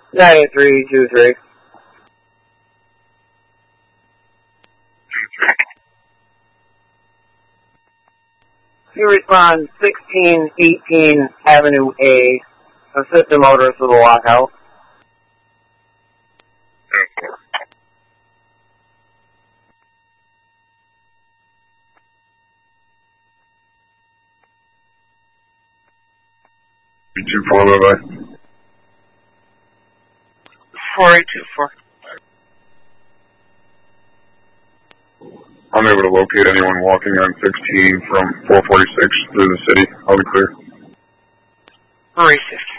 98323. You respond 1618 Avenue A. Assist the motorist with a lockout. Bye bye. 4824. I'm able to locate anyone walking on 16 from 446 through the city. I'll be clear. 350.